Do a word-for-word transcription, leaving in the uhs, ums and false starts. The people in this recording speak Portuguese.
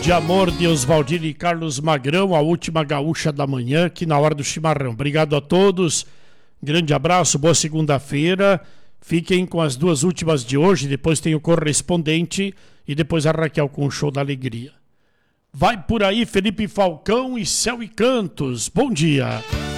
de amor de Oswaldino e Carlos Magrão, a última gaúcha da manhã, aqui na hora do chimarrão. Obrigado a todos, grande abraço, boa segunda-feira. Fiquem com as duas últimas de hoje, depois tem o correspondente e depois a Raquel com o show da alegria. Vai por aí, Felipe Falcão e Céu e Cantos. Bom dia.